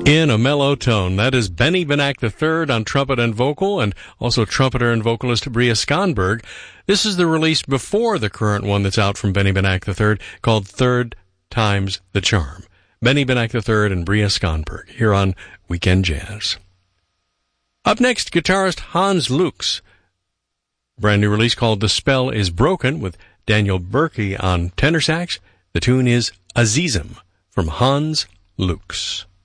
In a mellow tone. That is Benny Benack III on trumpet and vocal, and also trumpeter and vocalist Bria Skonberg. This is the release before the current one that's out from Benny Benack III, called Third Time's the Charm. Benny Benack III and Bria Skonberg, here on Weekend Jazz. Up next, guitarist Hans Lux. Brand new release called The Spell is Broken, with Daniel Berkey on tenor sax. The tune is Azizim, from Hans Lux.